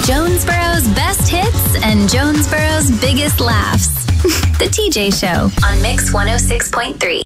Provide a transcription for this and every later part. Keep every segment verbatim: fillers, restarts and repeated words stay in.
Jonesboro's best hits and Jonesboro's biggest laughs. The T J Show on Mix one oh six point three.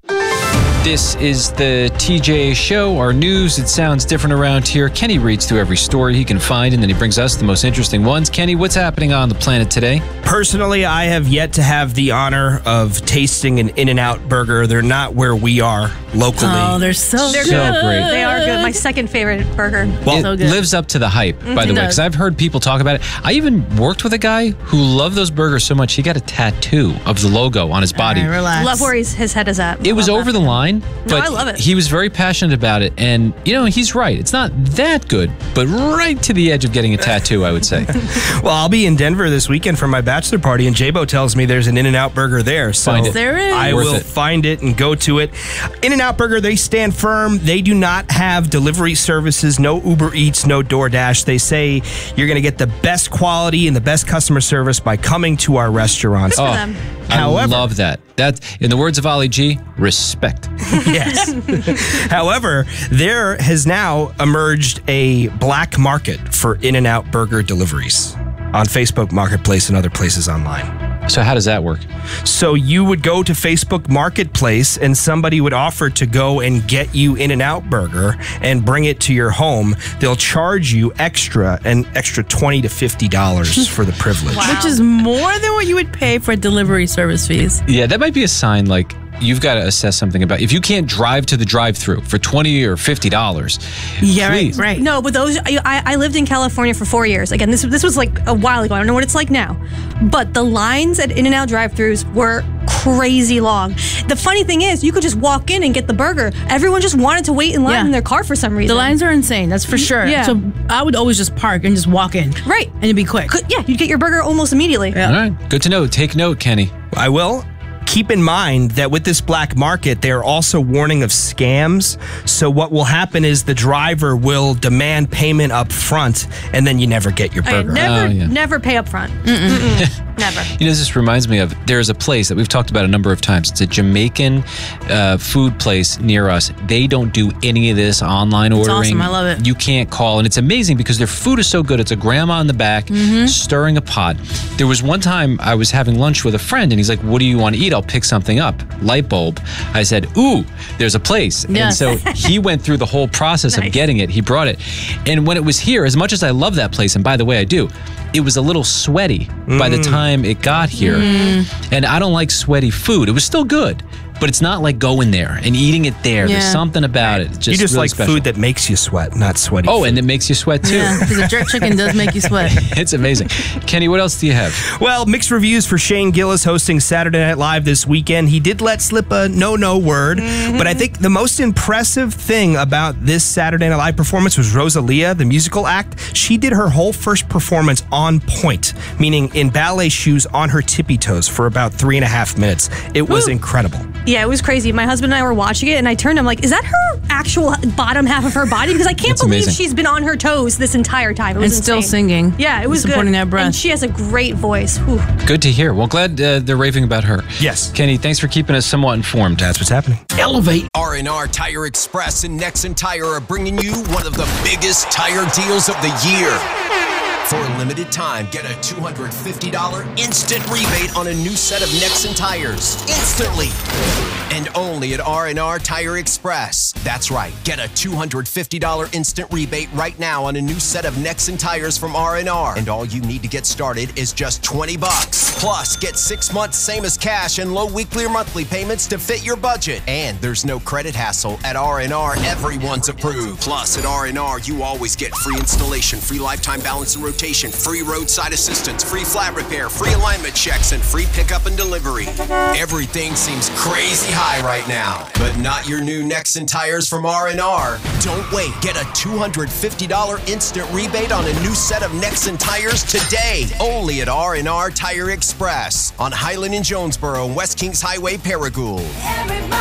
This is the T J Show, our news. It sounds different around here. Kenny reads through every story he can find, and then he brings us the most interesting ones. Kenny, what's happening on the planet today? Personally, I have yet to have the honor of tasting an In-N-Out burger. They're not where we are locally. Oh, they're so, They're good. so great. They are good. My second favorite burger. Well, It so good. lives up to the hype, by the It way, does. because I've heard people talk about it. I even worked with a guy who loved those burgers so much, he got a tattoo of the logo on his body. All right, relax. Love where he's, his head is at. It was Love over that. the line, No, but I love it. he was very passionate about it. And, you know, he's right. It's not that good, but right to the edge of getting a tattoo, I would say. well, I'll be in Denver this weekend for my bachelor party, and J-Bo tells me there's an In-N-Out burger there. So Find it. There is. I Worth will it. find it and go to it. In-N-Out Burger, they stand firm. They do not have delivery services, no Uber Eats, no DoorDash. They say you're going to get the best quality and the best customer service by coming to our restaurants. for Oh, them. I However- love that. That, in the words of Ali G, respect. Yes. However, there has now emerged a black market for In-N-Out Burger deliveries on Facebook Marketplace and other places online. So how does that work? So you would go to Facebook Marketplace and somebody would offer to go and get you In-N-Out Burger and bring it to your home. They'll charge you extra, an extra twenty to fifty dollars for the privilege. Wow. Which is more than what you would pay for delivery service fees. Yeah, that might be a sign like you've got to assess something about if you can't drive to the drive-through for twenty or fifty dollars. Yeah, please. right, right. No, but those I, I lived in California for four years. Again, this this was like a while ago. I don't know what it's like now, but the lines at In-N-Out drive-thrus were crazy long. The funny thing is, you could just walk in and get the burger. Everyone just wanted to wait in line Yeah. in their car for some reason. The lines are insane, that's for sure. Yeah. So I would always just park and just walk in. right? And it'd be quick. Could- Yeah, you'd get your burger almost immediately. Yeah. All right, good to know. Take note, Kenny. I will. Keep in mind that with this black market, they are also warning of scams. So what will happen is the driver will demand payment up front, and then you never get your I burger. never, Oh, yeah. never pay up front. Mm-mm. Never. You know, this reminds me of, there's a place that we've talked about a number of times. It's a Jamaican uh, food place near us. They don't do any of this online ordering. awesome. I love it. You can't call. And it's amazing because their food is so good. It's a grandma in the back Mm-hmm. stirring a pot. There was one time I was having lunch with a friend and he's like, what do you want to eat? I'll pick something up. Light bulb. I said, ooh, there's a place. And Yes. so he went through the whole process of Nice. getting it. He brought it. And when it was here, as much as I love that place, and by the way, I do, it was a little sweaty by the time it got here. And I don't like sweaty food. It was still good, but it's not like going there and eating it there. There's Yeah. something about it. It's just you just really like special. food that makes you sweat, not sweaty. Oh, food. and it makes you sweat too. Yeah, because the jerk chicken does make you sweat. It's amazing. Kenny, what else do you have? Well, mixed reviews for Shane Gillis hosting Saturday Night Live this weekend. He did let slip a no-no word, but I think the most impressive thing about this Saturday Night Live performance was Rosalia, the musical act. She did her whole first performance on point, meaning in ballet shoes on her tippy toes for about three and a half minutes. It was Woo. incredible. Yeah, it was crazy. My husband and I were watching it, and I turned. I'm like, "Is that her actual bottom half of her body?" Because I can't It's believe amazing. she's been on her toes this entire time. It was And still insane. singing. Yeah, it was And supporting good. that breath. And she has a great voice. Whew. Good to hear. Well, glad uh, they're raving about her. Yes. Kenny, thanks for keeping us somewhat informed. That's what's happening. Elevate. R and R Tire Express and Nexen Tire are bringing you one of the biggest tire deals of the year. For a limited time, get a two hundred fifty dollars instant rebate on a new set of Nexen tires. Instantly. And only at R and R Tire Express. That's right. Get a two hundred fifty dollars instant rebate right now on a new set of Nexen tires from R and R. And all you need to get started is just twenty bucks. Plus, get six months same as cash and low weekly or monthly payments to fit your budget. And there's no credit hassle. At R and R, everyone's approved. Plus, at R and R, you always get free installation, free lifetime balance and rotation, free roadside assistance, free flat repair, free alignment checks, and free pickup and delivery. Everything seems crazy high right now, but not your new Nexen tires from R and R. Don't wait. Get a two hundred fifty dollars instant rebate on a new set of Nexen tires today. Only at R and R Tire Express on Highland in Jonesboro and West Kings Highway, Paragould.